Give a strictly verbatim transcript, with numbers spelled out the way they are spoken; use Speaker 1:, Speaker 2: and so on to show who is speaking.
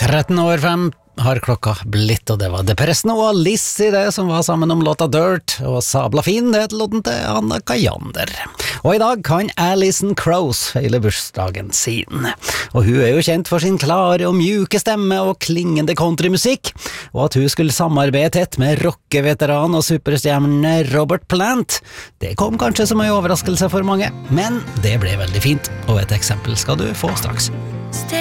Speaker 1: tretten over fem har klokka blitt, og det var Depressno og Lizzie det som var sammen om låta Dirt, og Sabla fin, det heter låten til Anna Kajander. Og i dag kan Alison Krauss feile bursdagen sin, og hun er jo kjent for sin klare og mjuke stemme og klingende countrymusikk, og at hun skulle samarbeide tett med rockeveteran og superstjerne Robert Plant, det kom kanskje som en overraskelse for mange, men det ble veldig fint, og et eksempel skal du få straks.